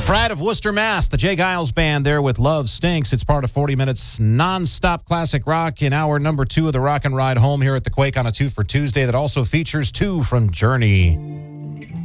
The pride of Worcester, Mass. The Jay Giles Band there with Love Stinks. It's part of 40 Minutes non-stop classic rock in hour number 2 of the Rock and Ride Home here at the Quake on a 2 for Tuesday that also features 2 from Journey.